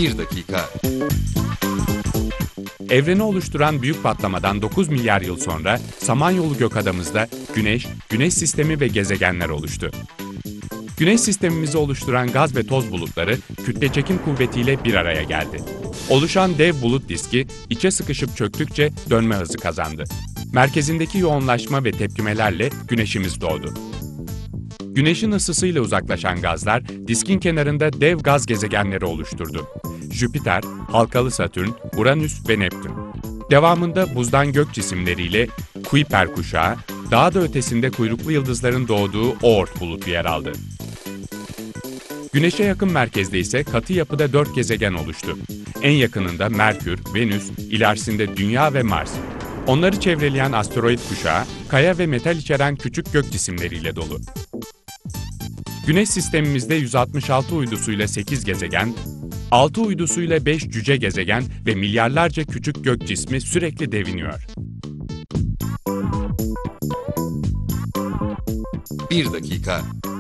1 dakika. Evreni oluşturan büyük patlamadan 9 milyar yıl sonra Samanyolu gökadamızda Güneş, Güneş sistemi ve gezegenler oluştu. Güneş sistemimizi oluşturan gaz ve toz bulutları kütle çekim kuvvetiyle bir araya geldi. Oluşan dev bulut diski içe sıkışıp çöktükçe dönme hızı kazandı. Merkezindeki yoğunlaşma ve tepkimelerle Güneşimiz doğdu. Güneşin ısısıyla uzaklaşan gazlar diskin kenarında dev gaz gezegenleri oluşturdu. Jüpiter, halkalı Satürn, Uranüs ve Neptün. Devamında buzdan gök cisimleriyle Kuiper kuşağı, daha da ötesinde kuyruklu yıldızların doğduğu Oort bulutu yer aldı. Güneş'e yakın merkezde ise katı yapıda 4 gezegen oluştu. En yakınında Merkür, Venüs, ilerisinde Dünya ve Mars. Onları çevreleyen asteroid kuşağı, kaya ve metal içeren küçük gök cisimleriyle dolu. Güneş sistemimizde 166 uydusuyla 8 gezegen, 6 uydusuyla 5 cüce gezegen ve milyarlarca küçük gök cismi sürekli deviniyor. 1 dakika.